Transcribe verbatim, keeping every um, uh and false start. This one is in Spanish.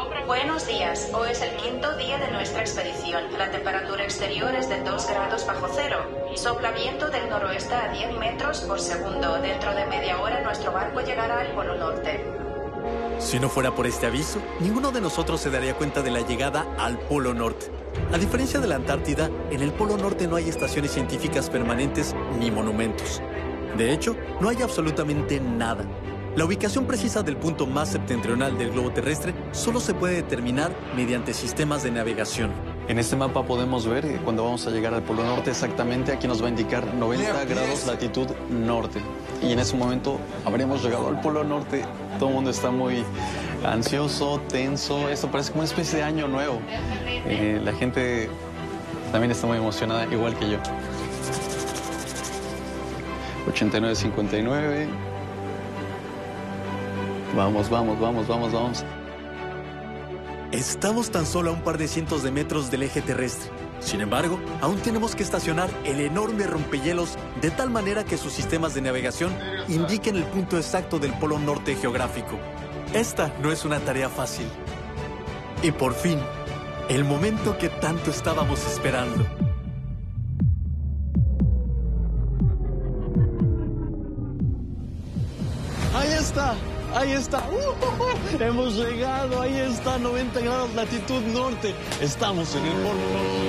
Buenos días. Hoy es el quinto día de nuestra expedición. La temperatura exterior es de dos grados bajo cero. Sopla viento del noroeste a diez metros por segundo. Dentro de media hora nuestro barco llegará al Polo Norte. Si no fuera por este aviso, ninguno de nosotros se daría cuenta de la llegada al Polo Norte. A diferencia de la Antártida, en el Polo Norte no hay estaciones científicas permanentes ni monumentos. De hecho, no hay absolutamente nada. La ubicación precisa del punto más septentrional del globo terrestre solo se puede determinar mediante sistemas de navegación. En este mapa podemos ver que cuando vamos a llegar al Polo Norte exactamente, aquí nos va a indicar noventa grados latitud norte. Y en ese momento habremos llegado al Polo Norte. Todo el mundo está muy ansioso, tenso. Esto parece como una especie de año nuevo. Eh, la gente también está muy emocionada, igual que yo. ochenta y nueve cincuenta y nueve. Vamos, vamos, vamos, vamos, vamos. Estamos tan solo a un par de cientos de metros del eje terrestre. Sin embargo, aún tenemos que estacionar el enorme rompehielos de tal manera que sus sistemas de navegación indiquen el punto exacto del Polo Norte geográfico. Esta no es una tarea fácil. Y por fin, el momento que tanto estábamos esperando. ¡Ahí está! ¡Ahí está! Uh, uh, uh. Hemos llegado, ahí está, noventa grados latitud norte. Estamos en el Polo Norte.